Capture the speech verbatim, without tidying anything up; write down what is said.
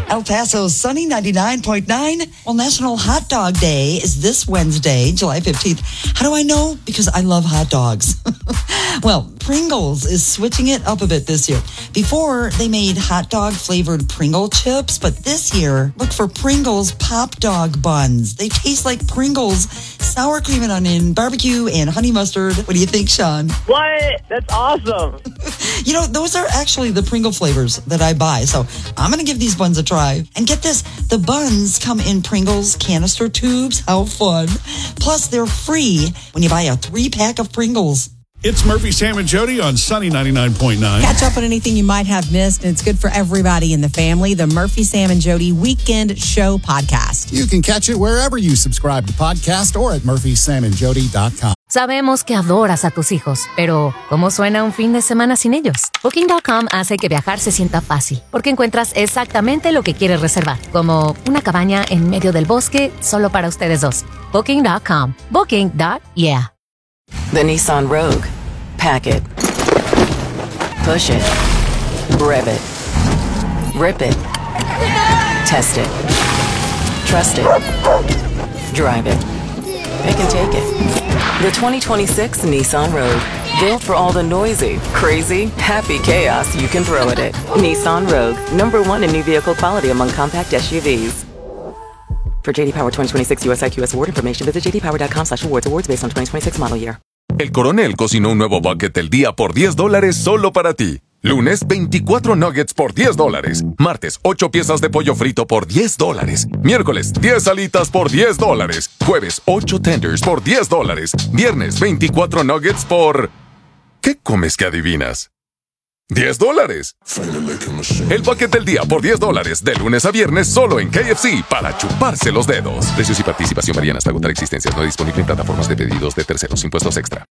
El Paso, sunny ninety-nine point nine. Well, National Hot Dog Day is this Wednesday, July fifteenth. How do I know? Because I love hot dogs. Well, Pringles is switching it up a bit this year. Before, they made hot dog flavored Pringle chips, but this year, look for Pringles Pop Dog Buns. They taste like Pringles, sour cream and onion, barbecue, and honey mustard. What do you think, Sean? What? That's awesome. You know, those are actually the Pringle flavors that I buy, so I'm going to give these buns a try. And get this, the buns come in Pringles canister tubes. How fun. Plus, they're free when you buy a three-pack of Pringles. It's Murphy, Sam, and Jody on Sunny ninety-nine point nine. Catch up on anything you might have missed, and it's good for everybody in the family. The Murphy, Sam, and Jody Weekend Show Podcast. You can catch it wherever you subscribe to podcast or at murphy sam and jody dot com. Sabemos que adoras a tus hijos, pero ¿cómo suena un fin de semana sin ellos? Booking punto com hace que viajar se sienta fácil, porque encuentras exactamente lo que quieres reservar, como una cabaña en medio del bosque solo para ustedes dos. Booking punto com. Booking. Yeah. The Nissan Rogue. Pack it. Push it. Rev it. Rip it. Test it. Trust it. Drive it. Pick and take it. The twenty twenty-six Nissan Rogue. Built for all the noisy, crazy, happy chaos you can throw at it. Nissan Rogue. Number one in new vehicle quality among compact S U Vs. For J D Power twenty twenty-six U S I Q S award information, visit j d power dot com slash awards. Awards based on twenty twenty-six model year. El Coronel cocinó un nuevo bucket del día por diez dólares solo para ti. Lunes, veinticuatro nuggets por diez dólares. Martes, ocho piezas de pollo frito por diez dólares. Miércoles, diez alitas por diez dólares. Jueves, ocho tenders por diez dólares. Viernes, veinticuatro nuggets por... ¿Qué comes que adivinas? diez dólares. El bucket del día por diez dólares. De lunes a viernes solo en K F C para chuparse los dedos. Precios y participación varían hasta agotar existencias. No disponible en plataformas de pedidos de terceros. Impuestos extra.